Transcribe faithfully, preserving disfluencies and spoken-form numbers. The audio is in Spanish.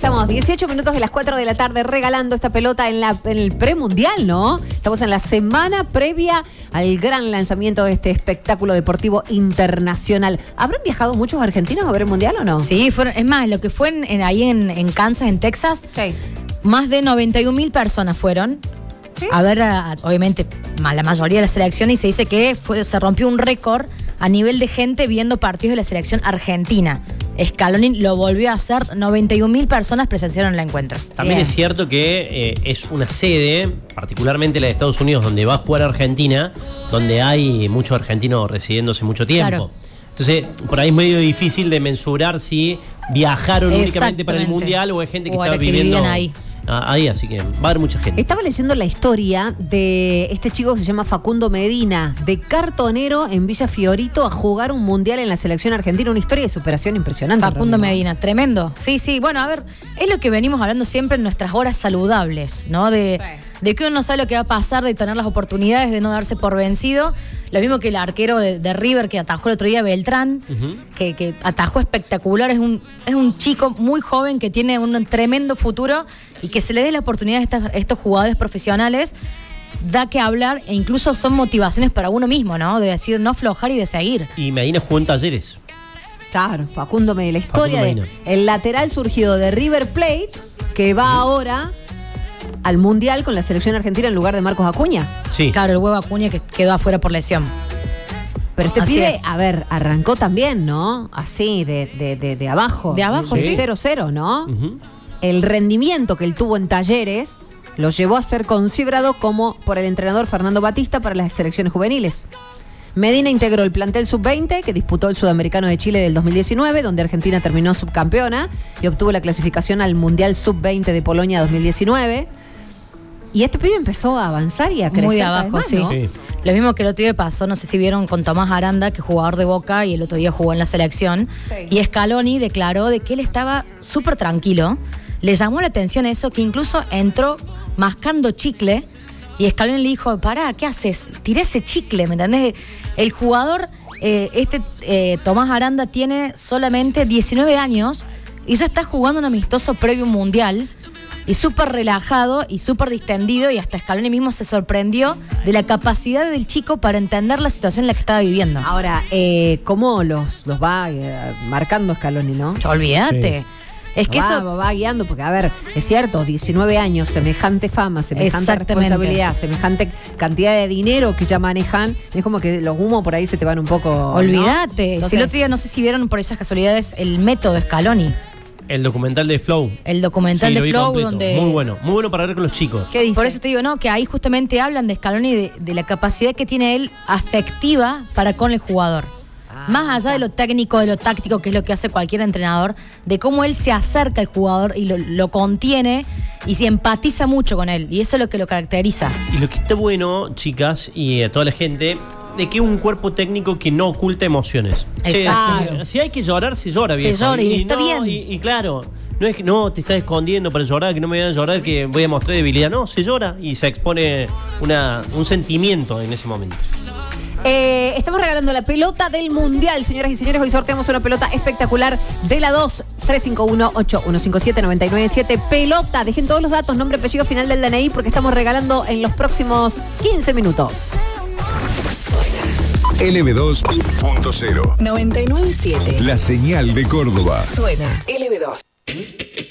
estamos, dieciocho minutos de las cuatro de la tarde, regalando esta pelota en, la, en el premundial, ¿no? Estamos en la semana previa al gran lanzamiento de este espectáculo deportivo internacional. ¿Habrán viajado muchos argentinos a ver el mundial o no? Sí, fueron, es más, lo que fue en, en, ahí en, en Kansas, en Texas, Sí. más de noventa y un mil personas fueron. ¿Sí? A ver, a- a- obviamente, ma- la mayoría de la selección, y se dice que fue, se rompió un récord a nivel de gente viendo partidos de la selección argentina. Scaloni lo volvió a hacer, noventa y un mil personas presenciaron el encuentro. También Bien. es cierto que eh, es una sede, particularmente la de Estados Unidos, donde va a jugar Argentina, donde hay muchos argentinos residiendo hace mucho tiempo. Claro. Entonces, por ahí es medio difícil de mensurar si viajaron únicamente para el Exactamente. Mundial o hay gente que O está era que viviendo vivían ahí. Ah, ahí, así que va a haber mucha gente. Estaba leyendo la historia de este chico que se llama Facundo Medina, de cartonero en Villa Fiorito a jugar un mundial en la selección argentina. Una historia de superación impresionante. Facundo realmente. Medina, tremendo. Sí, sí, bueno, a ver, es lo que venimos hablando siempre en nuestras horas saludables, ¿no? De, de que uno no sabe lo que va a pasar, de tener las oportunidades, de no darse por vencido. Lo mismo que el arquero de, de River que atajó el otro día, Beltrán, Ujú. que, que atajó espectacular. Es un, es un chico muy joven que tiene un tremendo futuro y que se le dé la oportunidad a estas- a estos jugadores profesionales. Da que hablar e incluso son motivaciones para uno mismo, ¿no? De decir no aflojar y de seguir. Y Medina jugó en Talleres. Claro, Facundo Medina. La historia Facundo de Medina. el lateral surgido de River Plate que va ahora al mundial con la selección argentina en lugar de Marcos Acuña. Sí. Claro, el huevo Acuña que quedó afuera por lesión. Pero este Así pibe, es. a ver, arrancó también, ¿no? Así, de, de, de, de abajo. De abajo, de sí. cero cero, ¿no? Ujú. El rendimiento que él tuvo en Talleres lo llevó a ser considerado como por el entrenador Fernando Batista para las selecciones juveniles. Medina integró el plantel sub veinte que disputó el Sudamericano de Chile del dos mil diecinueve, donde Argentina terminó subcampeona y obtuvo la clasificación al Mundial sub veinte de Polonia dos mil diecinueve. Y este pibe empezó a avanzar y a crecer. Muy de cada vez abajo, más, sí. ¿no? Sí. Lo mismo que el otro día pasó, no sé si vieron con Tomás Aranda, que es jugador de Boca y el otro día jugó en la selección. Sí. Y Scaloni declaró de que él estaba súper tranquilo. Le llamó la atención eso, que incluso entró mascando chicle y Scaloni le dijo, pará, ¿qué haces? Tirá ese chicle, ¿me entendés? El jugador, eh, este eh, Tomás Aranda, tiene solamente diecinueve años y ya está jugando un amistoso previo a un mundial. Y súper relajado y súper distendido, y hasta Scaloni mismo se sorprendió de la capacidad del chico para entender la situación en la que estaba viviendo. Ahora, eh, ¿cómo los, los va eh, marcando Scaloni, no? Olvídate. Es que va, eso... va, va guiando, porque a ver, es cierto, diecinueve años, semejante fama, semejante Exactamente. responsabilidad, semejante cantidad de dinero que ya manejan, es como que los humos por ahí se te van un poco. ¿no? Olvídate. Entonces, Si el otro día, no sé si vieron por esas casualidades el método Scaloni, El documental de Flow. el documental Sí, lo de vi Flow, completo. donde... Muy bueno, muy bueno para ver con los chicos. ¿qué dice? Por eso te digo, no, que ahí justamente hablan de Scaloni, de, de la capacidad que tiene él afectiva para con el jugador. Ah, Más allá de lo técnico, de lo táctico, que es lo que hace cualquier entrenador, de cómo él se acerca al jugador y lo, lo contiene y se empatiza mucho con él. Y eso es lo que lo caracteriza. Y lo que está bueno, chicas, y a toda la gente, de que es un cuerpo técnico que no oculta emociones. Che, Exacto. si, si hay que llorar, se llora, Se viejo. llora y está no, bien. Y, y claro, no es que no te estás escondiendo para llorar, que no me vayan a llorar, que voy a mostrar debilidad. No, se llora y se expone una, un sentimiento en ese momento. Eh, estamos regalando la pelota del Mundial, señoras y señores. Hoy sorteamos una pelota espectacular de la dos, tres cinco uno, ocho uno cinco siete, nueve nueve siete. Pelota, dejen todos los datos, nombre, apellido, final del D N I, porque estamos regalando en los próximos quince minutos. L B dos punto cero. noventa y nueve punto siete. La señal de Córdoba. Suena L B dos.